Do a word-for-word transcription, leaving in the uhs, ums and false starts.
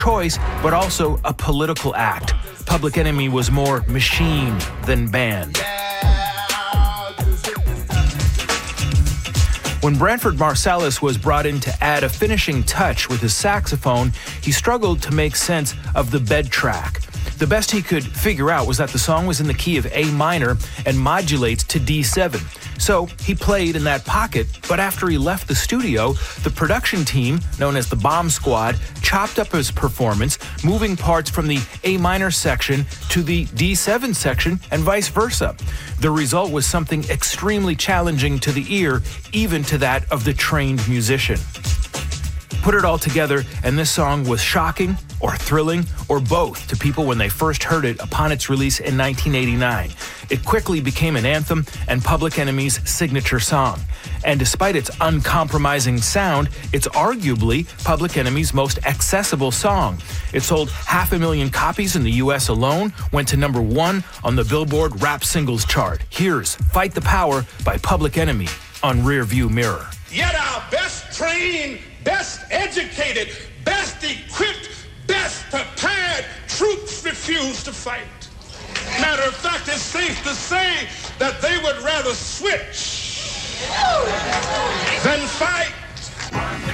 choice, but also a political act. Public Enemy was more machine than band. When Branford Marsalis was brought in to add a finishing touch with his saxophone, he struggled to make sense of the bed track. The best he could figure out was that the song was in the key of A minor and modulates to D seven. So he played in that pocket, but after he left the studio, the production team, known as the Bomb Squad, chopped up his performance, moving parts from the A minor section to the D seven section and vice versa. The result was something extremely challenging to the ear, even to that of the trained musician. Put it all together, and this song was shocking or thrilling or both to people when they first heard it upon its release in nineteen eighty-nine. It quickly became an anthem and Public Enemy's signature song. And despite its uncompromising sound, it's arguably Public Enemy's most accessible song. It sold half a million copies in the U S alone, went to number one on the Billboard Rap Singles chart. Here's Fight the Power by Public Enemy on Rear View Mirror. Yet our best trained, best educated, best equipped, best prepared troops refuse to fight. Matter of fact, it's safe to say that they would rather switch than fight.